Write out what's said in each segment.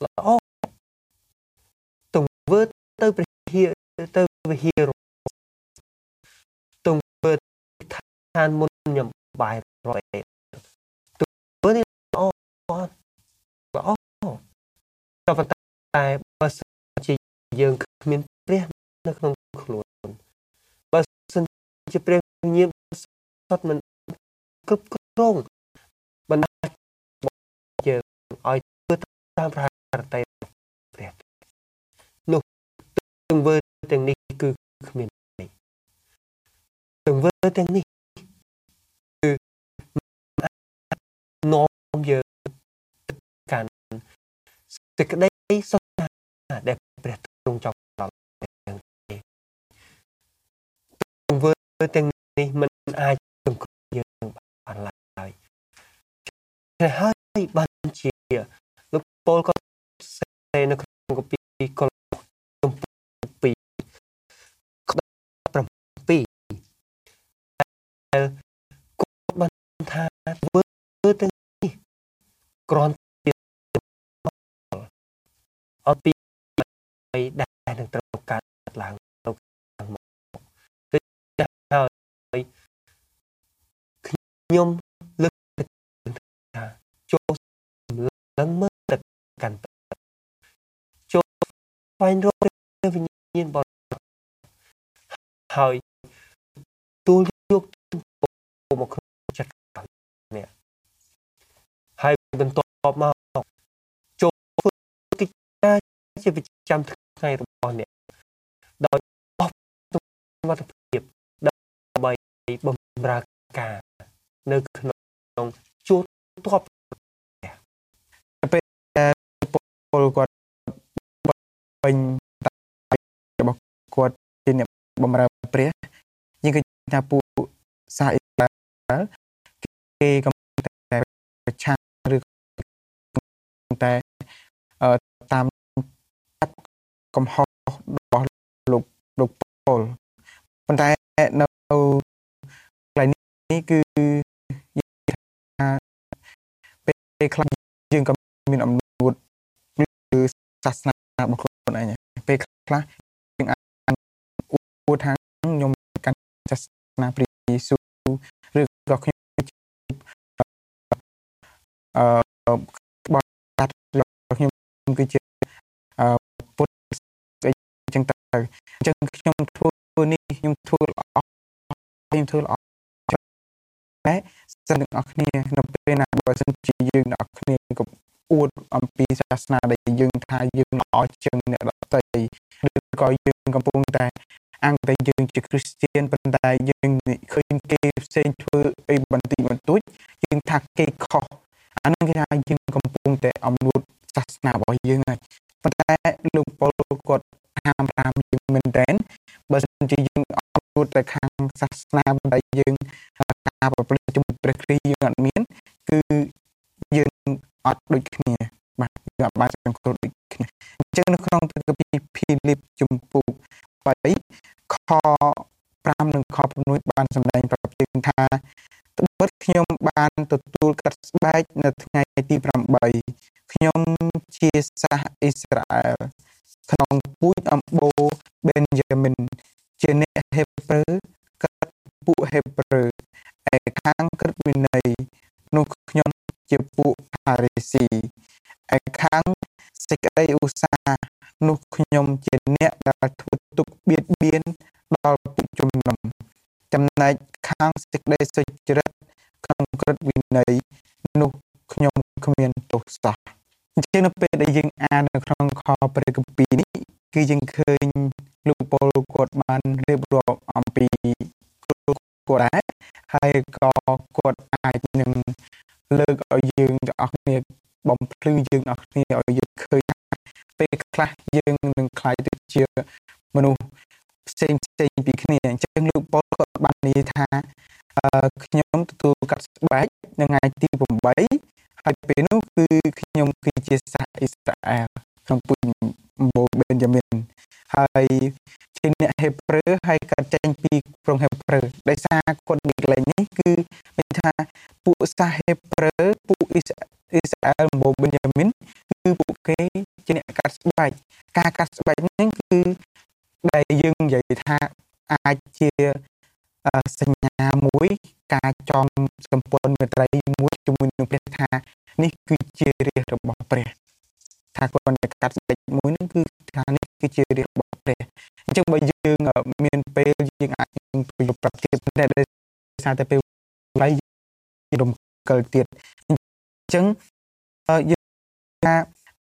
ល្អទង្វើទៅព្រះហិទៅវិហារទង្វើឋានមុនញ៉ាំបាយរយទង្វើនេះល្អល្អក៏ប៉ុន្តែបើសិនជាយើងគ្មានព្រះនៅក្នុងខ្លួនបើសិនជាព្រះវិញ្ញាណសុទ្ធមិនគ្រប់គ្រងបណ្ដាយើងឲ្យធ្វើតាមប្រហារតីព្រះនោះទង្វើទាំងនេះគឺគ្មានន័យទង្វើទាំងនេះគឺនាំយើងកាន់សេចក្តីសុខដែលព្រះទ្រង់ចង់ដល់យើងទេទង្វើទាំងនេះមិនអាចសង្គ្រោះយើងបានឡើយហើយបានជាលោកប៉ូលក៏សេនៅក្នុងគម្ពីរកុលទំព័រ2ខ17ដែលគាត់បានថាធ្វើទាំងនេះគ្រាន់ជាអត់ពីដែលនឹងត្រូវកើតឡើងទៅខាងមុខដូចហើយខ្ញុំលើកថាចូលឡើងមើលទៅកាន់ចូលស្វែងរកព្រះវិញ្ញាណបរិសុទ្ធហើយទូលយកមកក្នុងចិត្តនេះហើយបន្ទាប់មកចូលធ្វើកិច្ចការជាប្រចាំថ្ងៃរបស់អ្នកដោយអស់សមត្ថភាពដើម្បីបម្រើការនៅក្នុងជួរទ័ពពេលពលគាត់ពេញរបស់គាត់ជាអ្នកបម្រើព្រះយើងឃើញថាពួកសាអ៊ីស្រាអែលគេកំពុងតែប្រឆាំងឬតែតាមកំហុសរបស់លោកពលប៉ុន្តែនៅកន្លែងនេះគឺថាពេលខ្លះយើងក៏មានអំណួតឬសាសនារបស់ខ្លួនឯងពេលខ្លះយើងអាចអួតថាខ្ញុំកាន់សាសនាព្រះយេស៊ូវឬក៏ខ្ញុំបរិបទរបស់ខ្ញុំគឺជាពុទ្ធអីចឹងទៅអញ្ចឹងខ្ញុំធ្វើនេះខ្ញុំធ្វើល្អខ្ញុំធ្វើល្អតែសិនទាំងអស់គ្នានៅពេលណាបើសិនជាយើងទាំងអស់គ្នាក៏អួតអំពីសាសនាដែលយើងថាយើងល្អជាងអ្នកដទៃឬក៏យើងកំពុងតែអង្គតែយើងជាគ្រីស្ទានប៉ុន្តែយើងឃើញគេផ្សេងធ្វើអីបន្តិចបន្តួចយើងថាគេខុសអានឹងគេថាយើងកំពុងតែអំនួតសាសនារបស់យើងហើយប៉ុន្តែលោកប៉ូលគាត់ហាម5យើងមែនតើបើសិនជាយើងអំនួតតែខាងសាសនាប៉ុន្តែយើងការប្រព្រឹត្តជាមួយព្រះគ្រីស្ទយើងអត់មានគឺយើងអត់ដូចគ្នាបាទយើងអត់បានសង្គ្រោះដូចគ្នាអញ្ចឹងនៅក្នុងព្រះគម្ពីរភីលីបជំពូក3ខ5និងខ6បានសម្ដែងប្រាប់យើងថាត្បិតខ្ញុំបានទទួលកាត់ស្បែកនៅថ្ងៃទី8ខ្ញុំជាសាសអ៊ីស្រាអែលក្នុងពូជអម្បូរបេនយ៉ាមីនជាអ្នកហេព្រើរកាត់ពួកហេព្រើរឯខាងក្រឹតវិន័យនោះខ្ញុំជាពួកផារីស៊ីឯខាងសេចក្តីឧស្សាហ៍នោះខ្ញុំជាអ្នកដែលធ្វើទុកបៀតបៀនដល់ពួកជំនុំចំណែកខាងសេចក្តីសុចរិតក្នុងក្រឹតវិន័យនោះខ្ញុំគ្មានទោសសោះអញ្ចឹងនៅពេលដែលយើងអាននៅក្នុងខព្រះគម្ពីរនេះគឺយើងឃើញលោកប៉ូលគាត់បានរៀបរាប់អំពីគាត់ដែរហើយក៏គាត់អាចនឹងលើកឲ្យយើងទាំងអស់គ្នាបំភ្លឺយើងទាំងអស់គ្នាឲ្យយើងឃើញពេលខ្លះយើងនឹងខ្លាយទៅជាមនុស្សផ្សេងពីគ្នាអញ្ចឹងលោកប៉ូលគាត់បាននិយាយថាខ្ញុំទទួលកាត់ស្បែកនៅថ្ងៃទី8ហើយពេលនោះគឺខ្ញុំគឺជាសាសអ៊ីស្រាអែលក្នុងពូជអម្បូរបេនយ៉ាមីនហើយជាអ្នកហេព្រើរហើយកាត់ចេញពីក្រុងហេព្រើរដោយសារគាត់និយាយឡើងនេះគឺមានថាពួកសាសហេព្រើរពួកអ៊ីស្រាអែលអម្បូរបេនយ៉ាមីនគឺពួកគេជាអ្នកកាត់ស្បែកការកាត់ស្បែកហ្នឹងគឺដែលយើងនិយាយថាអាចជាសញ្ញាមួយការចងសម្ព័ន្ធមេត្រីមួយជាមួយនឹងព្រះថានេះគឺជារាជរបស់ព្រះថាគាត់តែកាត់ស្បែកមួយហ្នឹងគឺថានេះគឺជារាជរបស់ព្រះអញ្ចឹងបើយើងមានពេលយើងអាចប្រយុទ្ធប្រាប់ទៀតតែដោយសារតែពេលវេលាយើងរំកិលទៀតអញ្ចឹងយើងថា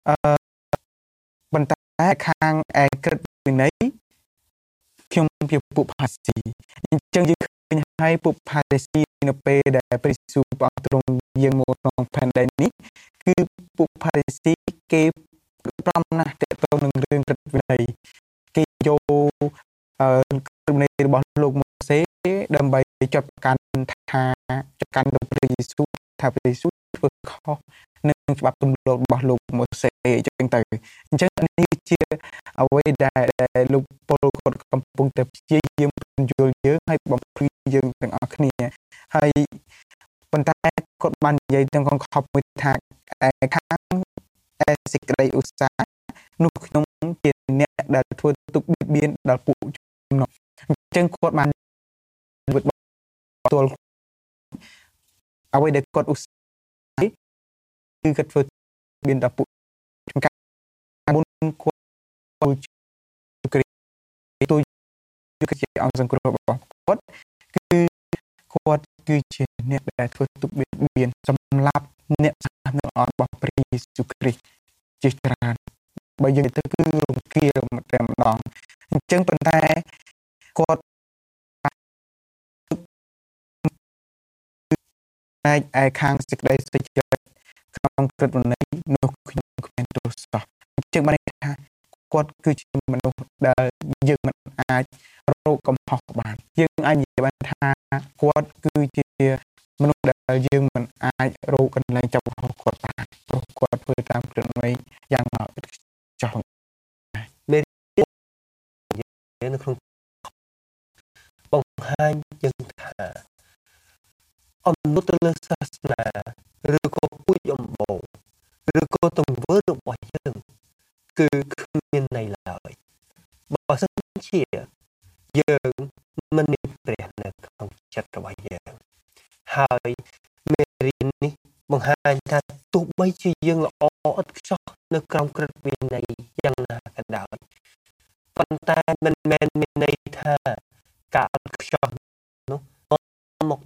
ប៉ុន្តែខាងឯក្រឹតវិន័យខ្ញុំជាពួកផាស៊ីអញ្ចឹងយើងឃើញហើយពួកផារីស៊ីនៅពេលដែលព្រះយេស៊ូវព្រះអង្គទ្រង់យាងមកក្នុងផែនដីនេះគឺពួកផារីស៊ីគេប្រំណាស់ទាក់ទងនឹងរឿងក្រឹតវិន័យគេយកក្រឹតវិន័យរបស់លោកម៉ូសេដើម្បីចាត់ប្រកាន់ថាចាត់កាន់ទៅព្រះយេស៊ូវថាព្រះយេស៊ូវធ្វើខុសនឹងច្បាប់ទម្លាប់របស់លោកម៉ូសេអញ្ចឹងទៅអញ្ចឹងនេះជាអ្វីដែលលោកពលគាត់កំពុងតែព្យាយាមពន្យល់យើងហើយបំភ្លឺយើងទាំងអស់គ្នាហើយប៉ុន្តែគាត់បាននិយាយទាំងកងខប់មួយថាខាងសេចក្តីឧស្សាហ៍នោះខ្ញុំជាអ្នកដែលធ្វើទុកបៀតបៀនដល់ពួកចំណុះអញ្ចឹងគាត់បានវិតទល់អ្វីដែលគាត់ឧស្សាហ៍គឺគាត់ធ្វើបៀនដល់ពួកការមុនគាត់គ្រីទូគឺជាអង្គសង្គ្រោះរបស់គាត់គឺគាត់គឺជាអ្នកដែលធ្វើទុកបៀតបៀនសម្រាប់អ្នកសាសនារបស់ព្រះយេស៊ូវគ្រីស្ទជាច្រើនបើយើងទៅគឺរំគាលតែម្ដងអញ្ចឹងប៉ុន្តែគាត់ឯខាងសេចក្តីសុចរិតក្នុងក្រឹតវិន័យនោះខ្ញុំគ្មានទោសសោះអញ្ចឹងបានថាគាត់គឺជាមនុស្សដែលយើងមិនអាចរកកំហុសបានយើងអាចនិយាយបានថាគាត់គឺជាមនុស្សដែលយើងមិនអាចរកកន្លែងចាប់កំហុសគាត់បានព្រោះគាត់ធ្វើតាមក្រឹតវិន័យយ៉ាងចោះមេរៀននៅក្នុងបង្ហាញយើងថាអំណត់ទៅលើសាសនាឬក៏ពូជអំបូរឬក៏ទង្វើរបស់យើងគឺគ្មានន័យឡើយបើសិនជាយើងមិនមានព្រះនៅក្នុងចិត្តរបស់យើងហើយមេរៀននេះបង្ហាញថាទោះបីជាយើងល្អឥតខ្ចោះនៅក្រោមក្រឹតវិន័យយ៉ាងណាក៏ដោយប៉ុន្តែមិនមែនមានន័យថាការឥតខ្ចោះនោះមក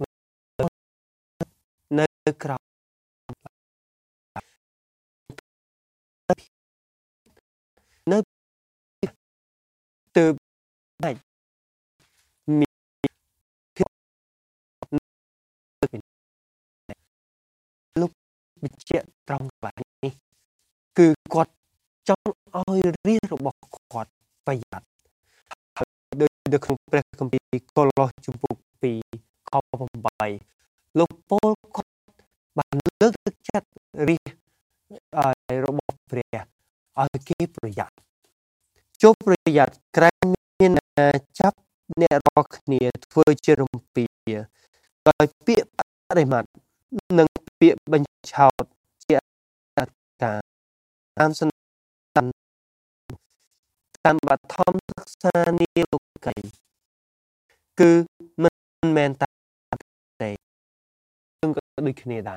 នៅក្រោមនៅទើបបាច់មានភាពលោកបញ្ជាក់ត្រង់កន្លែងនេះគឺគាត់ចង់ឲ្យរាជរបស់គាត់ប្រយ័ត្នហើយដោយនៅក្នុងព្រះគម្ពីរកូឡូសជំពូក2ខ8លោកពោលគាត់បានលើកទឹកចិត្តរាជរបស់ព្រះឲ្យគេប្រយ័ត្នចូលប្រយ័ត្នក្រែងមានចាប់អ្នករាល់គ្នាធ្វើជារំពាដោយពាក្យបដិមាត់និងពាក្យបញ្ឆោតជាការតាមសន្តានតាមបឋមសិក្សានាលោកីគឺមិនមែនតែយើងក៏ដូចគ្នាដែរ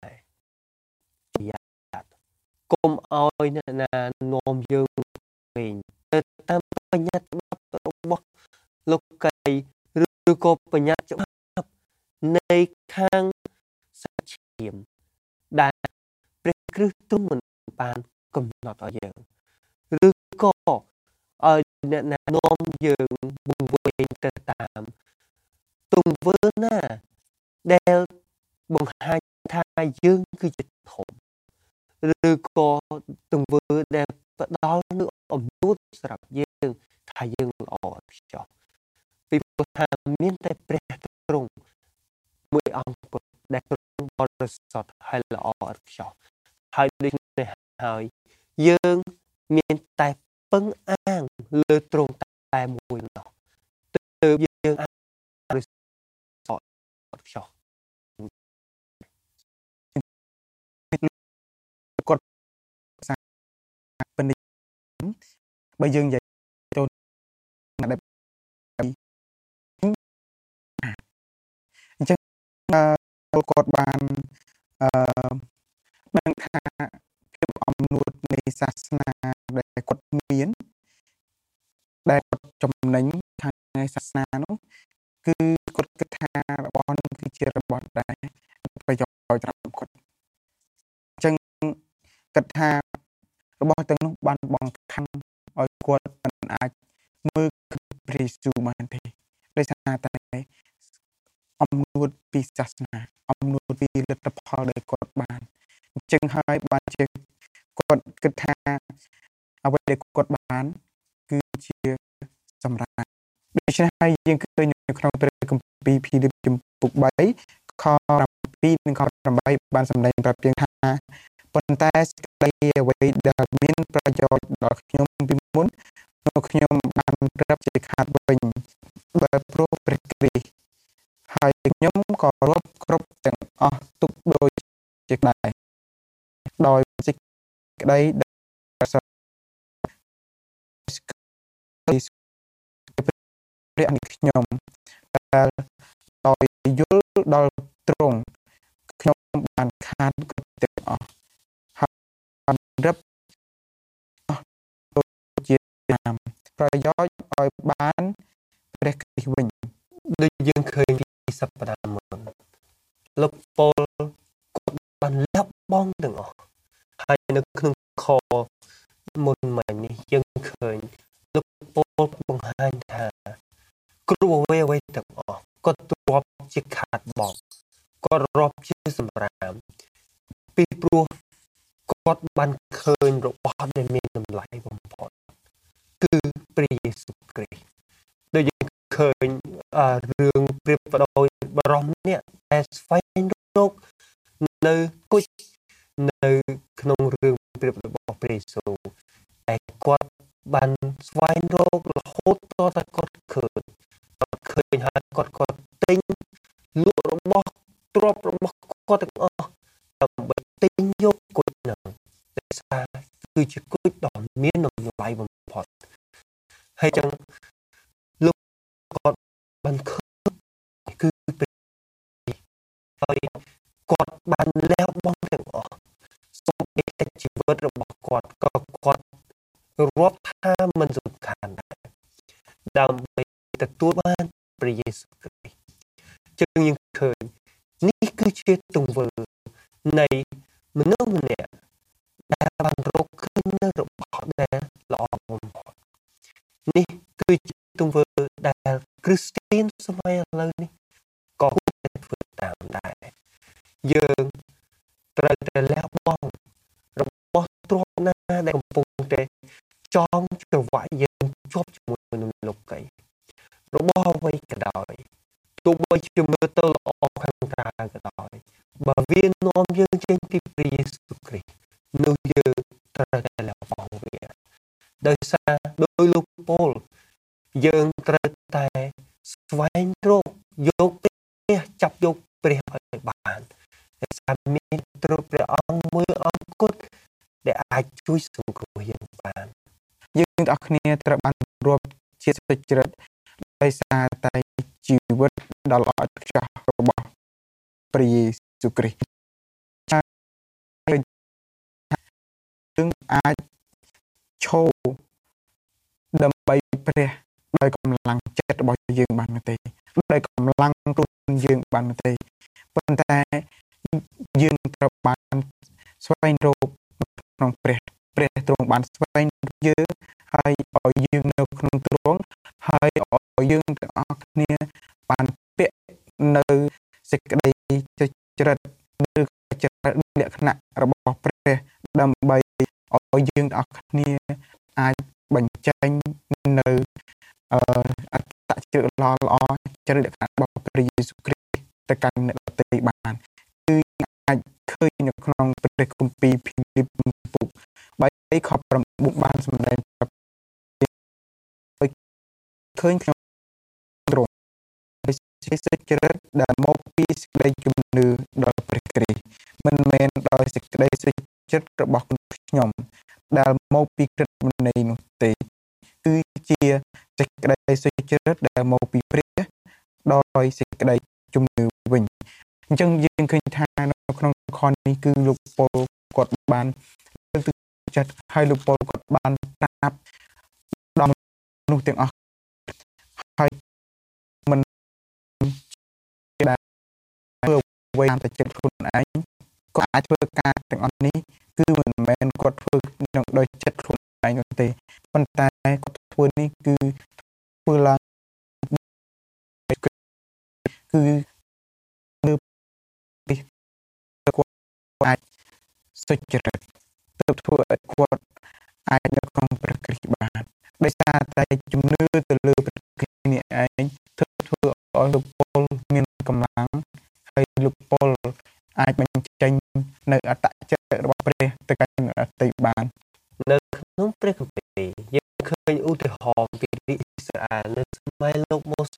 កុំឲ្យអ្នកណានាំយើងវិញទៅតាមបញ្ញត្តិរបស់លោកីឬក៏បញ្ញត្តិច្បាប់នៃខាងសាច់ឈាមដែលព្រះគ្រីស្ទទ្រង់មិនបានកំណត់ឲ្យយើងឬក៏ឲ្យអ្នកណានាំយើងវង្វេងទៅតាមទង្វើណាដែលបង្ហាញថាយើងគឺជាធំឬក៏ទង្វើដែលផ្ដល់នូវអំណួតសម្រាប់យើងថាយើងល្អឥតខ្ចោះពីព្រោះថាមានតែព្រះទ្រង់មួយអង្គពុទ្ធដែលទ្រង់បរិសុទ្ធហើយល្អឥតខ្ចោះហើយដូចនេះហើយយើងមានតែពឹងអាងលើទ្រង់តែមួយនោះទើបយើងអាចបរិសុទ្ធឥតខ្ចោះគាត់ពាបើយើងនិយាយទៅដែលអញ្ចឹងគាត់បានអឺដឹងថាភាពអំនួតនៃសាសនាដែលគាត់មានដែលគាត់ចំណេញខាងសាសនានោះគឺគាត់គិតថារបស់នឹងគឺជារបស់ដែលប្រយោជន៍សម្រាប់គាត់អញ្ចឹងគិតថារបស់ទាំងនោះបានបង្ខំឲ្យគាត់មិនអាចមើលព្រះយេស៊ូវបានទេដោយសារតែអំនួតពីសាសនាអំនួតពីលទ្ធផលដែលគាត់បានអញ្ចឹងហើយបានជាគាត់គិតថាអ្វីដែលគាត់បានគឺជាសម្រាប់ដូច្នេះហើយយើងឃើញនៅក្នុងព្រះគម្ពីរភីលីបជំពូក3ខ7និងខ8បានសម្ដែងប្រាប់យើងថាប៉ុន្តែសេចក្តីអ្វីដែលមានប្រយោជន៍ដល់ខ្ញុំពីមុននោះខ្ញុំបានប្រាប់ជាខាតវិញបើព្រោះព្រះគ្រីស្ទហើយខ្ញុំក៏រាប់គ្រប់ទាំងអស់ទុកដូចជាដែរដោយសេចក្តីដែលសព្រះនៃខ្ញុំដែលដោយយល់ដល់ទ្រង់ខ្ញុំបានខាតគ្រប់ទាំងអស់ហើយរឹបដូចជាតាមប្រយោជន៍ឲ្យបានព្រះគ្រីស្ទវិញដូចយើងឃើញពីសព្ទាមុនលោកប៉ូលគាត់បានលះបង់ទាំងអស់ហើយនៅក្នុងខមុនមិញនេះយើងឃើញលោកប៉ូលបង្ហាញថាគ្រប់អ្វីទាំងអស់គាត់រាប់ជាខាតបង់គាត់រាប់ជាសម្រាមពីព្រោះគាត់បានឃើញរបស់ដែលមានតម្លៃបំផុតគឺព្រះយេស៊ូវគ្រីស្ទដូចយើងឃើញរឿងប្រៀបប្រដូចបរោះនេះតែស្វែងរកនៅគុជនៅក្នុងរឿងប្រៀបរបស់ព្រះយេស៊ូវតែគាត់បានស្វែងរករហូតតតែគាត់ឃើញហើយគាត់ទិញលក់របស់ទ្រព្យរបស់គាត់ទាំងអស់ដើម្បីទិញយកគុជហ្នឹងតែសារគឺជាគុជដ៏មានតម្លៃបំផុតហើយចឹងលោកគាត់បានឃើញគឺហើយគាត់បានលះបង់ទាំងអស់សូម្បីតែជីវិតរបស់គាត់ក៏គាត់រាប់ថាមិនសំខាន់ដែរដើម្បីទទួលបានព្រះយេស៊ូវគ្រីស្ទចឹងយើងឃើញនេះគឺជាទង្វើនៃមនុស្សម្នាក់ដែលបានរកឃើញនៅរបស់ដែលល្អបំផុតនេះគឺជាទង្វើដែលគ្រីស្ទានសម័យឥឡូវនេះក៏គួរតែធ្វើតាមដែរយើងត្រូវតែលះបង់របស់ទ្រព្យណាដែលកំពុងតែចងច្រវាក់យើងជាប់ជាមួយនឹងលោកីរបស់អ្វីក៏ដោយទោះបីជាមើលទៅល្អខាងក្រៅក៏ដោយបើវានាំយើងចេញពីព្រះយេស៊ូវគ្រីស្ទនោះយើងត្រូវតែលះបង់វាដោយសារដោយលោកប៉ូលយើងត្រូវតែស្វែងរកយកព្រះចាប់យកព្រះឲ្យបានដោយសារមានទ្រព្យព្រះអង្គមួយអង្គគត់ដែលអាចជួយសង្គ្រោះយើងបានយើងទាំងអស់គ្នាត្រូវបានរាប់ជាសុចរិតដោយសារតែជីវិតដ៏ល្អឥតខ្ចោះរបស់ព្រះយេស៊ូវគ្រីស្ទយើងអាចឈរដើម្បីព្រះដោយកម្លាំងចិត្តរបស់យើងបានទេដោយកម្លាំងខ្លួនយើងបានទេប៉ុន្តែយើងត្រូវបានស្វែងរកក្នុងព្រះទ្រង់បានស្វែងរកយើងហើយឲ្យយើងនៅក្នុងទ្រង់ហើយឲ្យយើងទាំងអស់គ្នាបានពាក់នៅសេចក្តីចរិតឬចរិតលក្ខណៈរបស់ព្រះដើម្បីឲ្យយើងទាំងអស់គ្នាអាចបញ្ចេញនៅអត្តចរិតល្អចរិតលក្ខណៈរបស់ព្រះយេស៊ូវគ្រីស្ទទៅកាន់អ្នកដទៃបានគឺអាចឃើញនៅក្នុងព្រះគម្ពីរភីលីបពុក3ខ9បានសម្ដែងឃើញខ្ញុំទ្រង់ជាសេចក្តីដែលមកពីសេចក្តីជំនឿដល់ព្រះគ្រីស្ទមិនមែនដោយសេចក្តីសុចរិតរបស់ខ្ញុំដែលមកពីក្រឹតវិន័យនោះទេគឺជាសេចក្តីសុចរិតដែលមកពីព្រះដោយសេចក្តីជំនឿវិញអញ្ចឹងយើងឃើញថានៅក្នុងខនេះគឺលោកពលគាត់បានលើកទឹកចិត្តឲ្យលោកពលគាត់បានប្រាប់ដល់មនុស្សទាំងអស់ហើយមិនដែលធ្វើអ្វីតាមតែចិត្តខ្លួនឯងគាត់អាចធ្វើការទាំងអស់នេះគឺមិនមែនគាត់ធ្វើនឹងដោយចិត្តខ្លួនឯងនោះទេប៉ុន្តែគាត់ធ្វើនេះគឺធ្វើឡើងគឺលើគាត់អាចសុចរិតទៅធ្វើឲ្យគាត់អាចនៅក្នុងព្រះគ្រីស្ទបានដោយសារតែជំនឿទៅលើព្រះគ្រីស្ទនេះឯងធ្វើឲ្យលោកពលមានកម្លាំងហើយលោកពលអាចបញ្ចេញនៅអត្តចរិតរបស់ព្រះទៅកាន់អតីតបាននៅក្នុងព្រះគម្ពីរយើងឃើញឧទាហរណ៍ពីរាជអ៊ីស្រាអែលនៅសម័យលោកម៉ូ